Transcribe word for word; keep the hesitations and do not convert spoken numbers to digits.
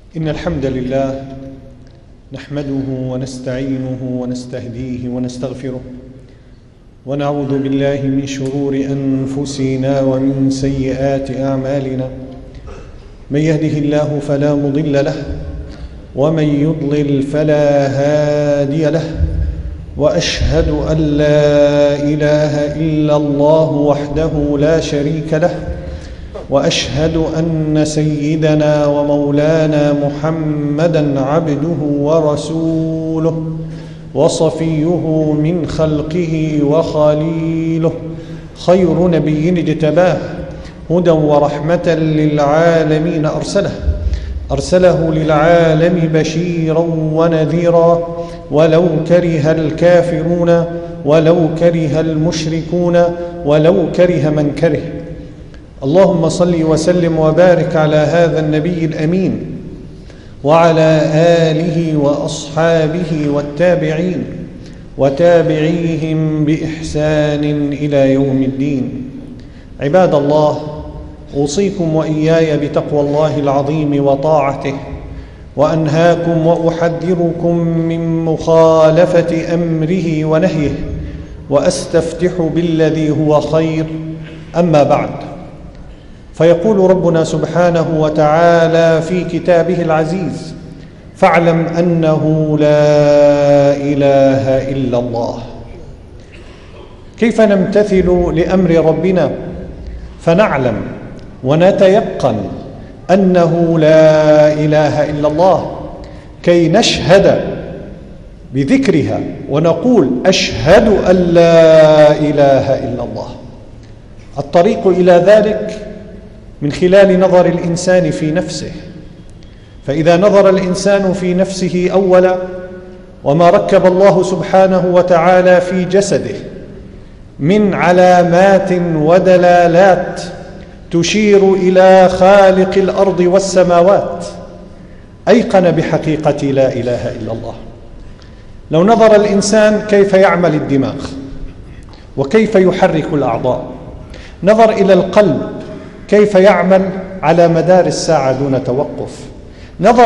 إن الحمد لله نحمده ونستعينه ونستهديه ونستغفره، ونعوذ بالله من شرور أنفسنا ومن سيئات أعمالنا. من يهده الله فلا مضل له، ومن يضلل فلا هادي له، وأشهد أن لا إله إلا الله وحده لا شريك له، وأشهد أن سيدنا ومولانا محمدًا عبده ورسوله وصفيه من خلقه وخليله، خير نبي اجتباه، هدى ورحمة للعالمين أرسله أرسله للعالم بشيرا ونذيرا، ولو كره الكافرون ولو كره المشركون ولو كره من كره. اللهم صل وسلم وبارك على هذا النبي الأمين وعلى آله وأصحابه والتابعين وتابعيهم بإحسان إلى يوم الدين. عباد الله، أوصيكم وإياي بتقوى الله العظيم وطاعته، وأنهاكم وأحذركم من مخالفة أمره ونهيه، وأستفتح بالذي هو خير. أما بعد، فيقول ربنا سبحانه وتعالى في كتابه العزيز: فاعلم أنه لا إله إلا الله. كيف نمتثل لأمر ربنا فنعلم ونتيقن أنه لا إله إلا الله، كي نشهد بذكرها ونقول: أشهد أن لا إله إلا الله. الطريق إلى ذلك من خلال نظر الإنسان في نفسه، فإذا نظر الإنسان في نفسه أولا وما ركب الله سبحانه وتعالى في جسده من علامات ودلالات تشير إلى خالق الأرض والسماوات، أيقن بحقيقة لا إله إلا الله. لو نظر الإنسان كيف يعمل الدماغ وكيف يحرك الأعضاء، نظر إلى القلب كيف يعمل على مدار الساعة دون توقف، نظر